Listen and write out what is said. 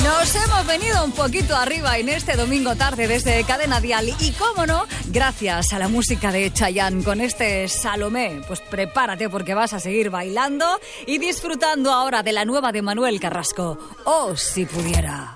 Nos hemos venido un poquito arriba en este domingo tarde desde Cadena Dial y, cómo no, gracias a la música de Chayanne con este Salomé. Pues prepárate porque vas a seguir bailando y disfrutando ahora de la nueva de Manuel Carrasco. Oh, si pudiera.